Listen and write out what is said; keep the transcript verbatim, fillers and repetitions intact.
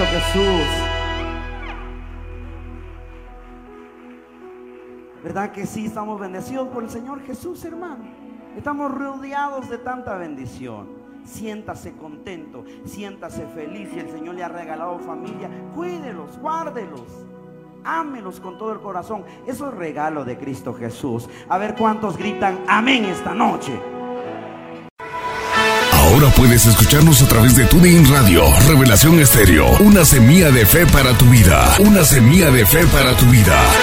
Jesús. ¿Verdad que sí estamos bendecidos por el Señor Jesús, hermano? Estamos rodeados de tanta bendición. Siéntase contento, siéntase feliz. Si el Señor le ha regalado familia, cuídelos, guárdelos, ámelos con todo el corazón. Eso es regalo de Cristo Jesús. A ver cuántos gritan amén esta noche. Ahora puedes escucharnos a través de TuneIn Radio, Revelación Estéreo, una semilla de fe para tu vida, una semilla de fe para tu vida.